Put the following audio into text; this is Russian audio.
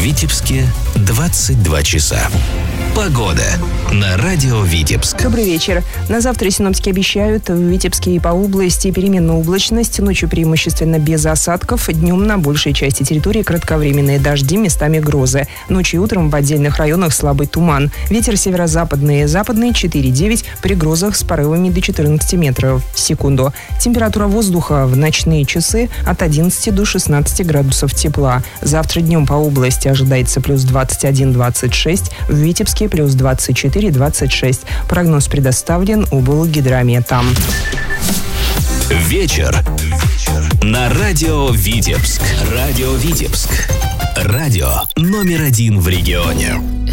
Витебске 22 часа. Погода на радио Витебск. Добрый вечер. На завтра синоптики обещают в Витебске и по области переменную облачность. Ночью преимущественно без осадков. Днем на большей части территории кратковременные дожди, местами грозы. Ночью и утром в отдельных районах слабый туман. Ветер северо-западный и западный 4,9, при грозах с порывами до 14 метров в секунду. Температура воздуха в ночные часы от 11 до 16 градусов тепла. Завтра днем по области ожидается плюс 21-26, в Витебске плюс 24-26. Прогноз предоставлен облгидрометом. Вечер на радио Витебск. Радио Витебск. Радио номер 1 в регионе.